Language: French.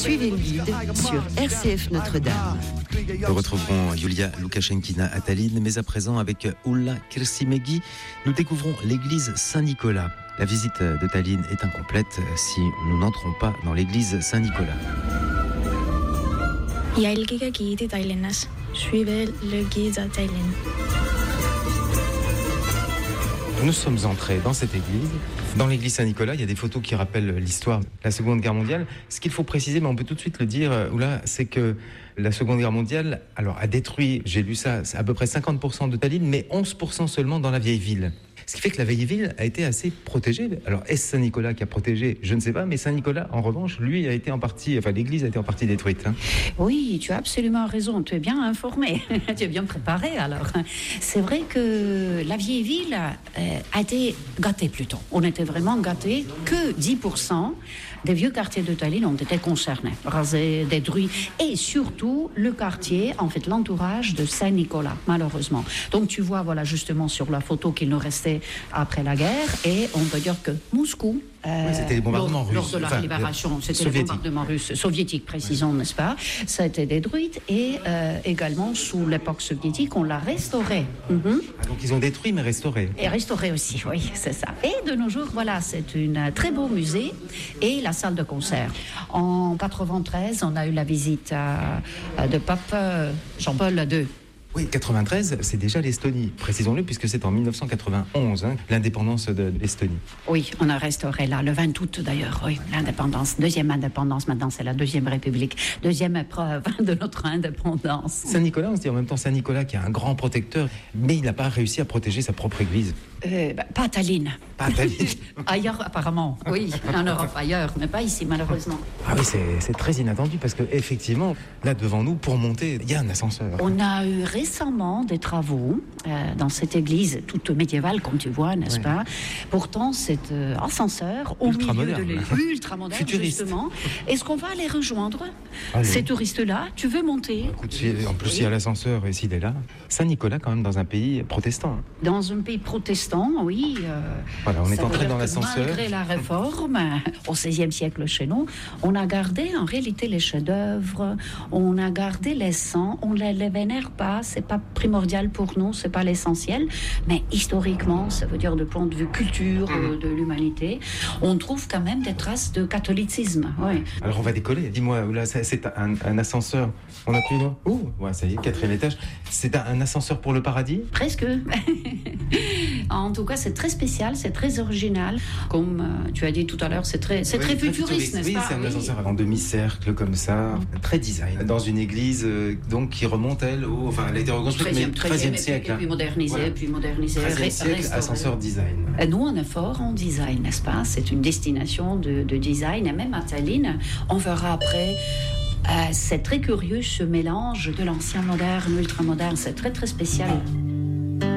Suivez le guide sur RCF Notre-Dame. Nous retrouverons Yulia Lukashenkina à Tallinn, mais à présent avec Ulla Kirsimegi, nous découvrons l'église Saint-Nicolas. La visite de Tallinn est incomplète si nous n'entrons pas dans l'église Saint-Nicolas. Jälgige giidi Tallinnas. Suivez le guide à Tallinn. Nous sommes entrés dans cette église. Dans l'église Saint-Nicolas, il y a des photos qui rappellent l'histoire de la Seconde Guerre mondiale. Ce qu'il faut préciser, mais on peut tout de suite le dire, Oula, c'est que la Seconde Guerre mondiale a détruit, j'ai lu ça, à peu près 50% de Tallinn, mais 11% seulement dans la vieille ville. Ce qui fait que la vieille ville a été assez protégée. Alors, est-ce Saint-Nicolas qui a protégé ? Je ne sais pas, mais Saint-Nicolas, en revanche, lui, l'église a été en partie détruite. Oui, tu as absolument raison. Tu es bien informé. Tu es bien préparé, alors. C'est vrai que la vieille ville a été gâtée, plutôt. On était vraiment gâtés. Que 10% des vieux quartiers de Tallinn ont été concernés, rasés, détruits. Et surtout, le quartier, en fait, l'entourage de Saint-Nicolas, malheureusement. Donc, tu vois, voilà, justement, sur la photo qu'il nous restait après la guerre, et on peut dire que Moscou, c'était les bombardements russes. Lors de la libération, c'était les bombardements russes, soviétiques, précisons, n'est-ce pas ? Ça a été détruit, et également, sous l'époque soviétique, on l'a restauré. Donc ils ont détruit, mais restauré. Et restauré aussi, oui, c'est ça. Et de nos jours, voilà, c'est un très beau musée, et la salle de concert. En 93, on a eu la visite de pape Jean-Paul II. Oui, 93, c'est déjà l'Estonie, précisons-le, puisque c'est en 1991, l'indépendance de l'Estonie. Oui, on a restauré là, le 20 août d'ailleurs, oui, l'indépendance, deuxième indépendance, maintenant c'est la deuxième république, deuxième épreuve de notre indépendance. Saint-Nicolas, on se dit en même temps Saint-Nicolas qui est un grand protecteur, mais il n'a pas réussi à protéger sa propre église. Pas à Tallinn. Pas à Tallinn. Ailleurs apparemment, oui, en Europe ailleurs, mais pas ici malheureusement. Ah oui, c'est très inattendu parce qu'effectivement, là devant nous, pour monter, il y a un ascenseur. On a eu récemment des travaux dans cette église toute médiévale, comme tu vois, n'est-ce pas ? Pourtant, cet ascenseur au milieu de l'église, ultra-moderne, justement. Est-ce qu'on va aller rejoindre ces touristes-là ? Tu veux monter ? Écoute, en plus, il y a l'ascenseur et s'il est là. Saint-Nicolas, quand même, dans un pays protestant. Dans un pays protestant, oui. Voilà, on est entré dans l'ascenseur. Malgré la réforme, au XVIe siècle chez nous, on a gardé en réalité les chefs-d'œuvre, on a gardé les saints, on ne les vénère pas. C'est pas primordial pour nous, c'est pas l'essentiel, mais historiquement, ça veut dire de point de vue culture de l'humanité, on trouve quand même des traces de catholicisme. Oui. Alors on va décoller. Dis-moi, là, c'est un ascenseur. On appuie là. Ouais, ça y est, 4e étage. C'est un ascenseur pour le paradis ? Presque. En tout cas, c'est très spécial, c'est très original. Comme tu as dit tout à l'heure, c'est très futuriste, n'est-ce pas ? Oui, c'est un ascenseur en demi-cercle comme ça, très design. Dans une église donc qui remonte elle a été reconstruite, mais 13e siècle. Et puis modernisé, voilà. Puis modernisé. 13e siècle, ascenseur design. Et nous, on est fort en design, n'est-ce pas ? C'est une destination de design. Et même à Tallinn, on verra après... c'est très curieux, ce mélange de l'ancien moderne, ultra-moderne. C'est très, très spécial.